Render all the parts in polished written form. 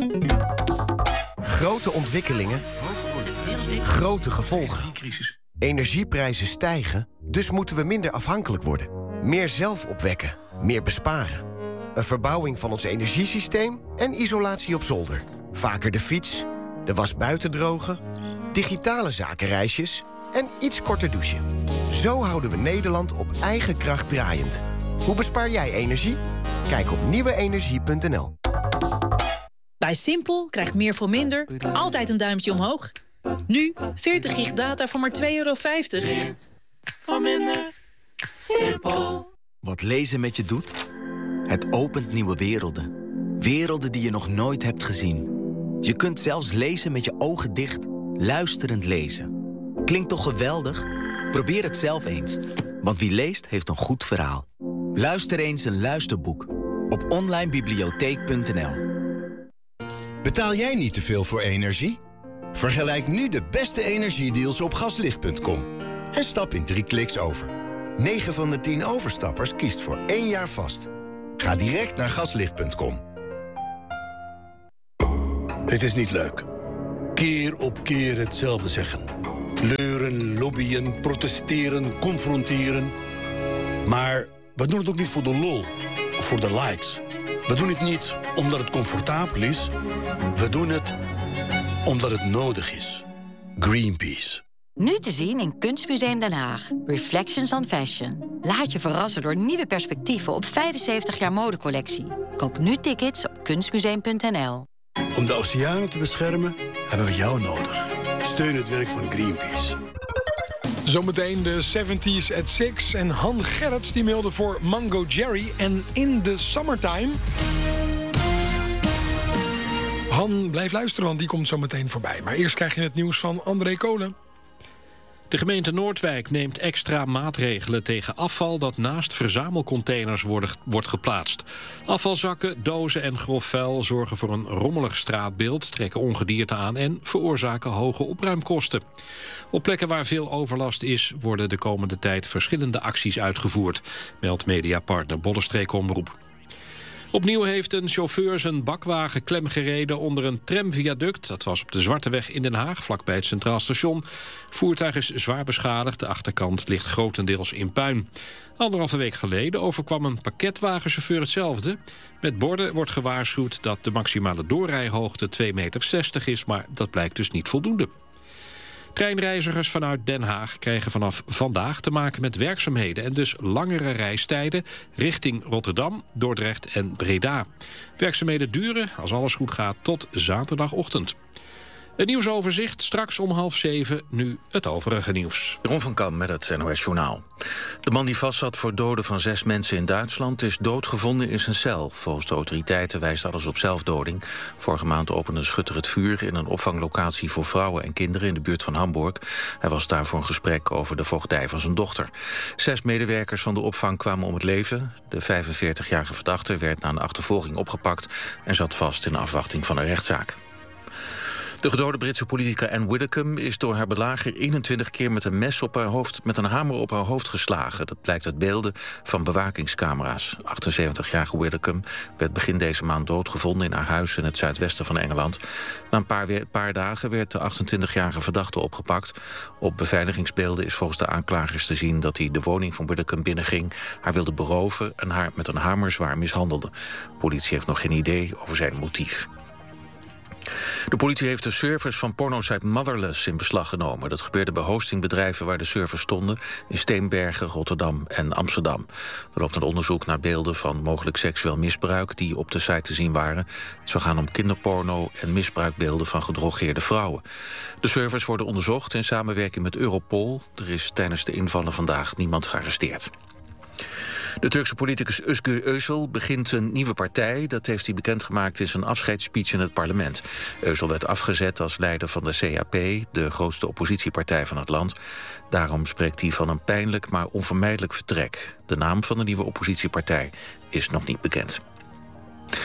Grote ontwikkelingen, grote gevolgen. Energieprijzen stijgen, dus moeten we minder afhankelijk worden. Meer zelf opwekken, meer besparen. Een verbouwing van ons energiesysteem en isolatie op zolder. Vaker de fiets, de was buiten drogen, digitale zakenreisjes en iets korter douchen. Zo houden we Nederland op eigen kracht draaiend. Hoe bespaar jij energie? Kijk op nieuweenergie.nl. Bij Simpel krijgt meer voor minder altijd een duimpje omhoog. Nu 40 gig data voor maar €2,50. Voor minder. Simpel. Wat lezen met je doet? Het opent nieuwe werelden. Werelden die je nog nooit hebt gezien. Je kunt zelfs lezen met je ogen dicht. Luisterend lezen. Klinkt toch geweldig? Probeer het zelf eens. Want wie leest, heeft een goed verhaal. Luister eens een luisterboek. Op onlinebibliotheek.nl. Betaal jij niet te veel voor energie? Vergelijk nu de beste energiedeals op gaslicht.com. En stap in 3 kliks over. 9 van de 10 overstappers kiest voor 1 jaar vast. Ga direct naar gaslicht.com. Het is niet leuk. Keer op keer hetzelfde zeggen. Leuren, lobbyen, protesteren, confronteren. Maar we doen het ook niet voor de lol of voor de likes. We doen het niet omdat het comfortabel is. We doen het omdat het nodig is. Greenpeace. Nu te zien in Kunstmuseum Den Haag. Reflections on Fashion. Laat je verrassen door nieuwe perspectieven op 75 jaar modecollectie. Koop nu tickets op kunstmuseum.nl. Om de oceanen te beschermen hebben we jou nodig. Steun het werk van Greenpeace. Zometeen de 70s at 6 en Han Gerrits die mailde voor Mango Jerry en In the Summertime. Han, blijf luisteren, want die komt zo meteen voorbij. Maar eerst krijg je het nieuws van André Kolen. De gemeente Noordwijk neemt extra maatregelen tegen afval dat naast verzamelcontainers wordt geplaatst. Afvalzakken, dozen en grof vuil zorgen voor een rommelig straatbeeld, trekken ongedierte aan en veroorzaken hoge opruimkosten. Op plekken waar veel overlast is, worden de komende tijd verschillende acties uitgevoerd, meldt mediapartner Bollenstreek Omroep. Opnieuw heeft een chauffeur zijn bakwagen klemgereden onder een tramviaduct. Dat was op de Zwarteweg in Den Haag, vlakbij het Centraal Station. Voertuig is zwaar beschadigd, de achterkant ligt grotendeels in puin. 1,5 week geleden overkwam een pakketwagenchauffeur hetzelfde. Met borden wordt gewaarschuwd dat de maximale doorrijhoogte 2,60 meter is, maar dat blijkt dus niet voldoende. Treinreizigers vanuit Den Haag krijgen vanaf vandaag te maken met werkzaamheden en dus langere reistijden richting Rotterdam, Dordrecht en Breda. Werkzaamheden duren, als alles goed gaat, tot zaterdagochtend. Het nieuwsoverzicht straks om 6:30, nu het overige nieuws. Ron van Kam met het NOS Journaal. De man die vastzat voor doden van 6 mensen in Duitsland is doodgevonden in zijn cel. Volgens de autoriteiten wijst alles op zelfdoding. Vorige maand opende een schutter het vuur in een opvanglocatie voor vrouwen en kinderen in de buurt van Hamburg. Hij was daar voor een gesprek over de voogdij van zijn dochter. 6 medewerkers van de opvang kwamen om het leven. De 45-jarige verdachte werd na een achtervolging opgepakt en zat vast in afwachting van een rechtszaak. De gedode Britse politica Anne Widdecombe is door haar belager 21 keer met een hamer op haar hoofd geslagen. Dat blijkt uit beelden van bewakingscamera's. 78-jarige Widdecombe werd begin deze maand doodgevonden in haar huis in het zuidwesten van Engeland. Na een paar dagen werd de 28-jarige verdachte opgepakt. Op beveiligingsbeelden is volgens de aanklagers te zien dat hij de woning van Widdecombe binnenging, haar wilde beroven en haar met een hamer zwaar mishandelde. De politie heeft nog geen idee over zijn motief. De politie heeft de servers van pornosite Motherless in beslag genomen. Dat gebeurde bij hostingbedrijven waar de servers stonden in Steenbergen, Rotterdam en Amsterdam. Er loopt een onderzoek naar beelden van mogelijk seksueel misbruik die op de site te zien waren. Het zou gaan om kinderporno en misbruikbeelden van gedrogeerde vrouwen. De servers worden onderzocht in samenwerking met Europol. Er is tijdens de invallen vandaag niemand gearresteerd. De Turkse politicus Özgür Özel begint een nieuwe partij. Dat heeft hij bekendgemaakt in zijn afscheidsspeech in het parlement. Özel werd afgezet als leider van de CHP, de grootste oppositiepartij van het land. Daarom spreekt hij van een pijnlijk maar onvermijdelijk vertrek. De naam van de nieuwe oppositiepartij is nog niet bekend.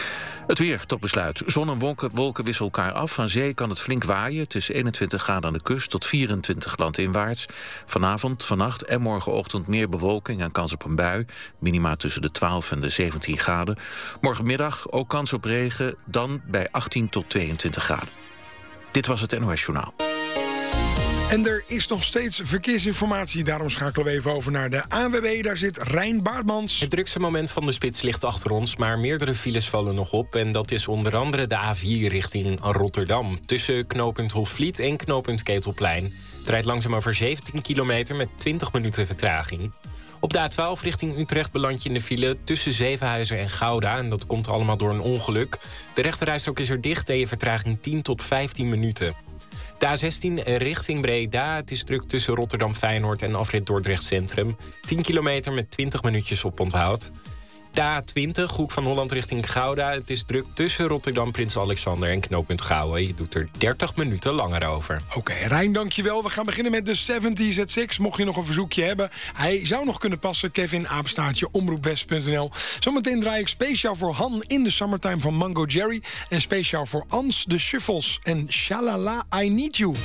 Het weer tot besluit. Zon en wolken wisselen elkaar af. Aan zee kan het flink waaien. Het is 21 graden aan de kust tot 24 landinwaarts. Vanavond, vannacht en morgenochtend meer bewolking en kans op een bui. Minima tussen de 12 en de 17 graden. Morgenmiddag ook kans op regen, dan bij 18 tot 22 graden. Dit was het NOS Journaal. En er is nog steeds verkeersinformatie. Daarom schakelen we even over naar de ANWB. Daar zit Rein Baartmans. Het drukste moment van de spits ligt achter ons, maar meerdere files vallen nog op. En dat is onder andere de A4 richting Rotterdam. Tussen knooppunt Hofvliet en knooppunt Ketelplein. Het rijdt langzaam over 17 kilometer met 20 minuten vertraging. Op de A12 richting Utrecht beland je in de file tussen Zevenhuizen en Gouda. En dat komt allemaal door een ongeluk. De rechterrijstrook is er dicht en je vertraging 10 tot 15 minuten. De A16 richting Breda. Het is druk tussen Rotterdam-Feyenoord en afrit Dordrecht Centrum. 10 kilometer met 20 minuutjes op onthoud. De A20, Hoek van Holland richting Gouda. Het is druk tussen Rotterdam, Prins Alexander en knooppunt Gouwen. Je doet er 30 minuten langer over. Oké, Rijn, dankjewel. We gaan beginnen met de 70s at 6. Mocht je nog een verzoekje hebben, hij zou nog kunnen passen. Kevin, apenstaartje, omroepwest.nl. Zometeen draai ik speciaal voor Han in the Summertime van Mango Jerry. En speciaal voor Ans de Shuffles en Shalala, I Need You.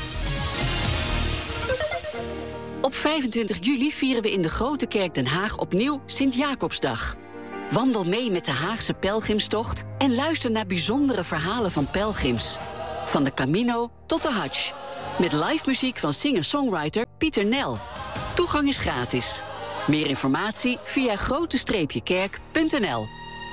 Op 25 juli vieren we in de Grote Kerk Den Haag opnieuw Sint-Jacobsdag. Wandel mee met de Haagse pelgrimstocht en luister naar bijzondere verhalen van pelgrims. Van de Camino tot de Hajj. Met live muziek van singer-songwriter Pieter Nel. Toegang is gratis. Meer informatie via grote-kerk.nl.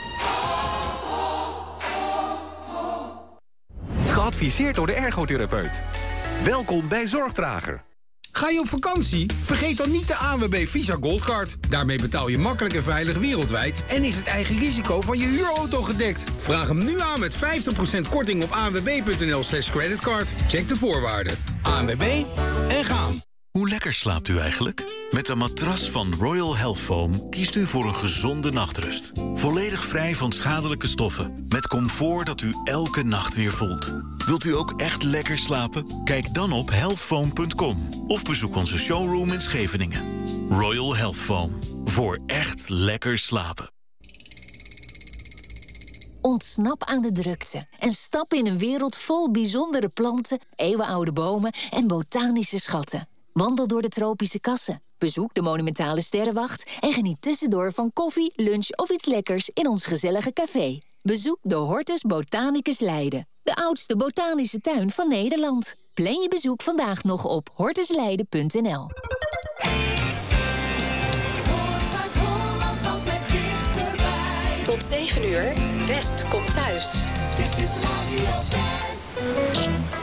Geadviseerd door de ergotherapeut. Welkom bij Zorgdrager. Ga je op vakantie? Vergeet dan niet de ANWB Visa Goldcard. Daarmee betaal je makkelijk en veilig wereldwijd en is het eigen risico van je huurauto gedekt. Vraag hem nu aan met 50% korting op anwb.nl/creditcard. Check de voorwaarden. ANWB en gaan. Hoe lekker slaapt u eigenlijk? Met een matras van Royal Health Foam kiest u voor een gezonde nachtrust. Volledig vrij van schadelijke stoffen. Met comfort dat u elke nacht weer voelt. Wilt u ook echt lekker slapen? Kijk dan op healthfoam.com of bezoek onze showroom in Scheveningen. Royal Health Foam. Voor echt lekker slapen. Ontsnap aan de drukte en stap in een wereld vol bijzondere planten, eeuwenoude bomen en botanische schatten. Wandel door de tropische kassen, bezoek de monumentale sterrenwacht en geniet tussendoor van koffie, lunch of iets lekkers in ons gezellige café. Bezoek de Hortus Botanicus Leiden, de oudste botanische tuin van Nederland. Plan je bezoek vandaag nog op hortusleiden.nl. Tot 7 uur, West komt thuis. Dit is Radio West.